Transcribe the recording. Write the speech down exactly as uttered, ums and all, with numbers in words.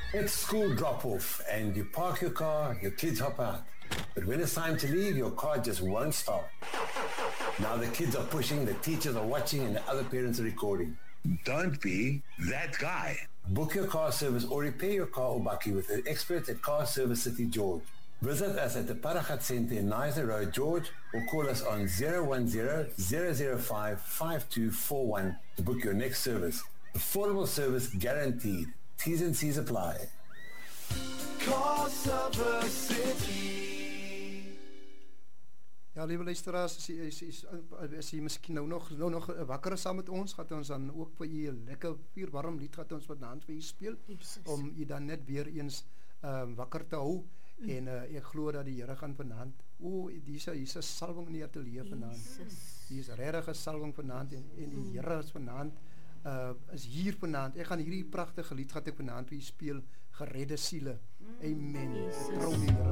It's school drop-off and you park your car, your kids hop out. But when it's time to leave, your car just won't start. Now the kids are pushing, the teachers are watching, and the other parents are recording. Don't be that guy. Book your car service or repair your car or bakkie with the experts at Car Service City George. Visit us at the Paragat Centre in Nizer Road, George, or call us on zero one zero, zero zero five, five two four one to book your next service. Affordable service guaranteed. T's and C's apply. Car Service City. Ja, lieve luisteraars, as jy, as, as, as jy miskien nou nog, nou nog wakker is saam met ons, gaat ons dan ook vir jy lekker vier warm lied gaat ons met naand vir jy speel, Jesus. Om jy dan net weer eens um, wakker te hou, mm. en uh, ek glo dat die Here gaan vanaand, o, hier is een salwing in die atelier vanaand, hier is regtig 'n salwing vanaand, en, en die Here is vanaand, uh, is hier vanaand, ek gaan hierdie prachtige lied, gaat ek vanaand vir jy speel, Geredde Siele, Amen, vertrou die Here.